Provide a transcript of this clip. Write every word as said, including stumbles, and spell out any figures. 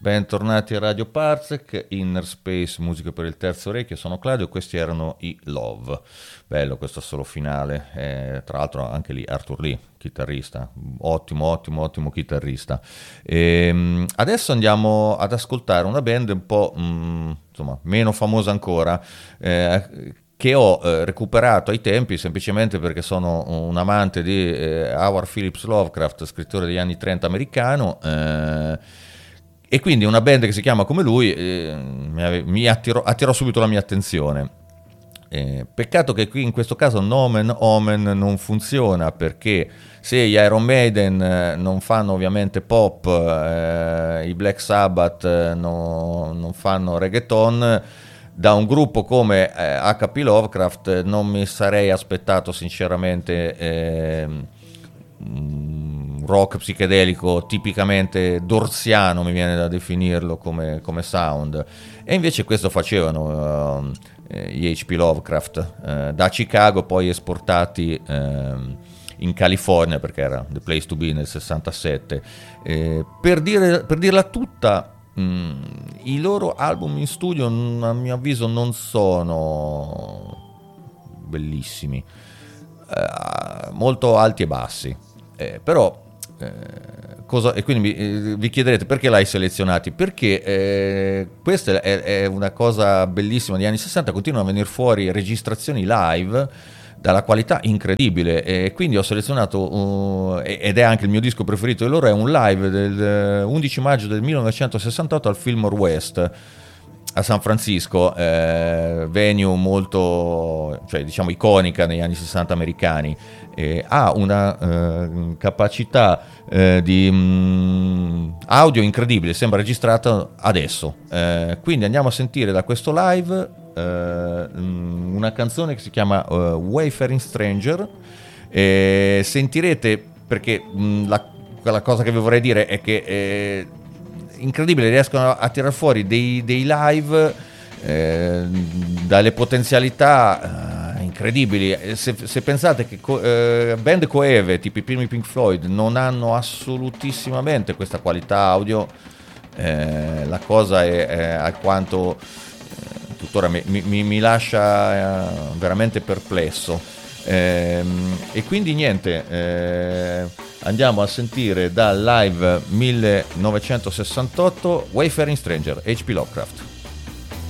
Bentornati a Radio Parsec, Inner Space, musica per il terzo orecchio. Sono Claudio, questi erano i Love. Bello questo solo finale, eh, tra l'altro anche lì Arthur Lee, chitarrista, ottimo, ottimo, ottimo chitarrista. E, adesso andiamo ad ascoltare una band un po' mh, insomma, meno famosa ancora, eh, che ho eh, recuperato ai tempi semplicemente perché sono un amante di eh, Howard Phillips Lovecraft, scrittore degli anni trenta americano, eh, e quindi una band che si chiama come lui eh, mi, ave- mi attirò, attirò subito la mia attenzione. Eh, peccato che qui in questo caso Nomen Omen non funziona, perché se gli Iron Maiden eh, non fanno ovviamente pop, eh, i Black Sabbath eh, no, non fanno reggaeton, da un gruppo come eh, acca pi Lovecraft non mi sarei aspettato sinceramente eh, un rock psichedelico tipicamente dorsiano, mi viene da definirlo come, come sound, e invece questo facevano uh, gli acca pi Lovecraft uh, da Chicago, poi esportati uh, in California perché era the place to be nel sessantasette. Eh, per, dire, per dirla tutta, mh, i loro album in studio a mio avviso non sono bellissimi, uh, molto alti e bassi. Eh, però eh, cosa, e quindi eh, vi chiederete perché l'hai selezionati, perché eh, questa è, è una cosa bellissima degli anni sessanta, continuano a venire fuori registrazioni live dalla qualità incredibile, e quindi ho selezionato uh, ed è anche il mio disco preferito di loro, è un live del undici maggio del millenovecentosessantotto al Fillmore West a San Francisco, eh, venue molto, cioè, diciamo, iconica negli anni sessanta americani. Eh, ha una eh, capacità eh, di mh, audio incredibile, sembra registrata adesso. Eh, quindi andiamo a sentire da questo live eh, una canzone che si chiama uh, Wayfaring Stranger. Eh, sentirete, perché mh, la, la cosa che vi vorrei dire è che eh, incredibile, riescono a tirare fuori dei, dei live eh, dalle potenzialità eh, incredibili. Se, se pensate che co- eh, band coeve tipo i primi Pink Floyd non hanno assolutissimamente questa qualità audio, eh, la cosa è, è alquanto eh, tuttora mi, mi, mi lascia eh, veramente perplesso. Eh, e quindi niente, eh, andiamo a sentire dal live millenovecentosessantotto Wayfaring Stranger, acca pi Lovecraft.